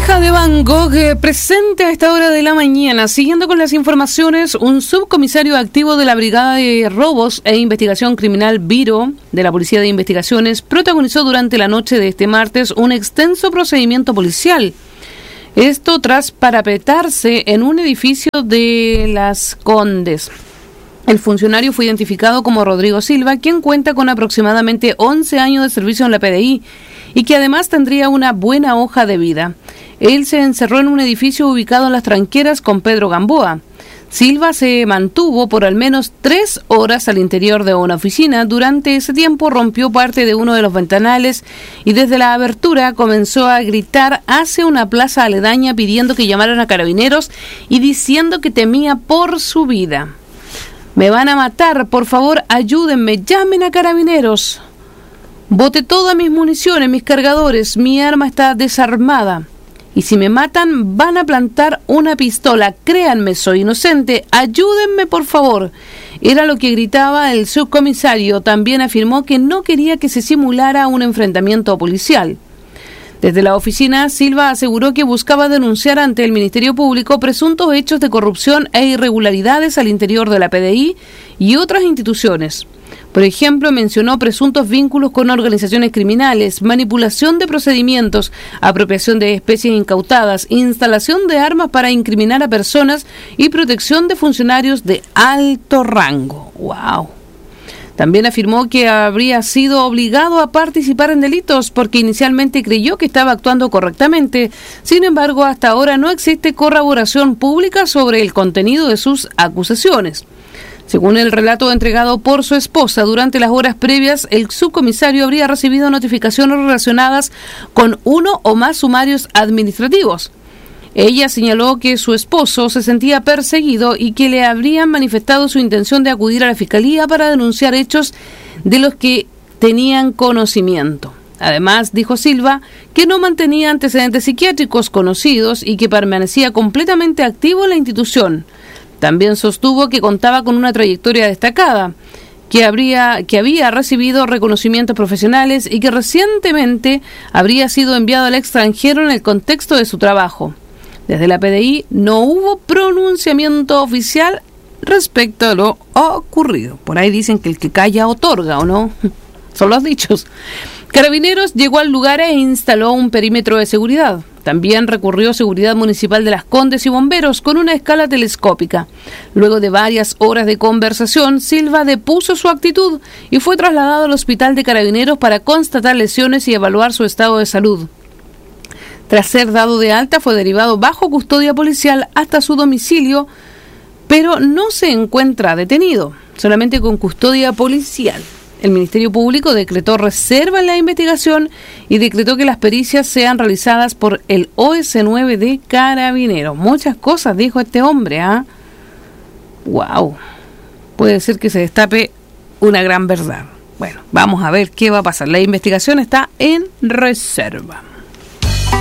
hija de Van Gogh, presente a esta hora de la mañana. Siguiendo con las informaciones, un subcomisario activo de la Brigada de Robos e Investigación Criminal Viro de la Policía de Investigaciones protagonizó durante la noche de este martes un extenso procedimiento policial. Esto tras parapetarse en un edificio de Las Condes. El funcionario fue identificado como Rodrigo Silva, quien cuenta con aproximadamente 11 años de servicio en la PDI y que además tendría una buena hoja de vida. Él se encerró en un edificio ubicado en Las Tranqueras con Pedro Gamboa. Silva se mantuvo por al menos 3 horas al interior de una oficina. Durante ese tiempo rompió parte de uno de los ventanales y desde la abertura comenzó a gritar hacia una plaza aledaña pidiendo que llamaran a carabineros y diciendo que temía por su vida. «Me van a matar, por favor, ayúdenme, llamen a carabineros. Boté todas mis municiones, mis cargadores, mi arma está desarmada. Y si me matan, van a plantar una pistola. Créanme, soy inocente. Ayúdenme, por favor». Era lo que gritaba el subcomisario. También afirmó que no quería que se simulara un enfrentamiento policial. Desde la oficina, Silva aseguró que buscaba denunciar ante el Ministerio Público presuntos hechos de corrupción e irregularidades al interior de la PDI y otras instituciones. Por ejemplo, mencionó presuntos vínculos con organizaciones criminales, manipulación de procedimientos, apropiación de especies incautadas, instalación de armas para incriminar a personas y protección de funcionarios de alto rango. ¡Wow! También afirmó que habría sido obligado a participar en delitos porque inicialmente creyó que estaba actuando correctamente. Sin embargo, hasta ahora no existe corroboración pública sobre el contenido de sus acusaciones. Según el relato entregado por su esposa, durante las horas previas, el subcomisario habría recibido notificaciones relacionadas con uno o más sumarios administrativos. Ella señaló que su esposo se sentía perseguido y que le habrían manifestado su intención de acudir a la fiscalía para denunciar hechos de los que tenían conocimiento. Además, dijo Silva, que no mantenía antecedentes psiquiátricos conocidos y que permanecía completamente activo en la institución. También sostuvo que contaba con una trayectoria destacada, que había recibido reconocimientos profesionales y que recientemente habría sido enviado al extranjero en el contexto de su trabajo. Desde la PDI no hubo pronunciamiento oficial respecto a lo ocurrido. Por ahí dicen que el que calla otorga, ¿o no? Son los dichos. Carabineros llegó al lugar e instaló un perímetro de seguridad. También recurrió Seguridad Municipal de Las Condes y bomberos con una escala telescópica. Luego de varias horas de conversación, Silva depuso su actitud y fue trasladado al hospital de Carabineros para constatar lesiones y evaluar su estado de salud. Tras ser dado de alta, fue derivado bajo custodia policial hasta su domicilio, pero no se encuentra detenido, solamente con custodia policial. El Ministerio Público decretó reserva en la investigación y decretó que las pericias sean realizadas por el OS9 de Carabineros. Muchas cosas dijo este hombre, ¿ah? ¡Wow! Puede ser que se destape una gran verdad. Bueno, vamos a ver qué va a pasar. La investigación está en reserva.